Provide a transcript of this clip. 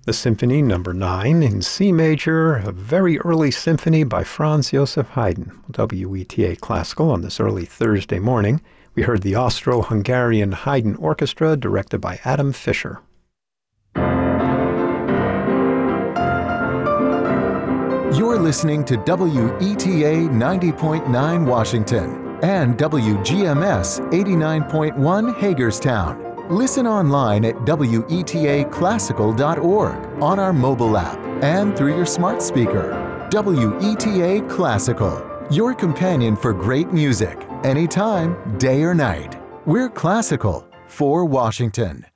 The Symphony No. 9 in C major, a very early symphony by Franz Joseph Haydn. WETA Classical on this early Thursday morning. We heard the Austro-Hungarian Haydn Orchestra directed by Adam Fischer. You're listening to WETA 90.9 Washington and WGMS 89.1 Hagerstown. Listen online at WETAClassical.org, on our mobile app, and through your smart speaker. WETA Classical, your companion for great music, anytime, day or night. We're classical for Washington.